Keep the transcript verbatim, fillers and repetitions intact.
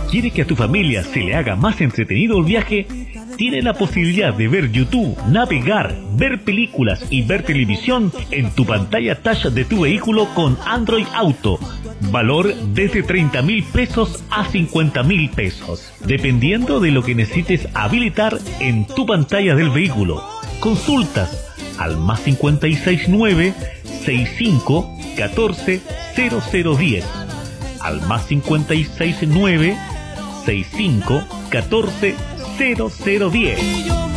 ¿Quiere que a tu familia se le haga más entretenido el viaje? Tiene la posibilidad de ver YouTube, navegar, ver películas y ver televisión en tu pantalla touch de tu vehículo con Android Auto. Valor desde treinta mil pesos a cincuenta mil pesos, dependiendo de lo que necesites habilitar en tu pantalla del vehículo. Consultas al más cincuenta y seis nueve, sesenta y cinco, catorce, cero cero diez. Al más cincuenta y seis nueve, sesenta y cinco, catorce, cero cero diez.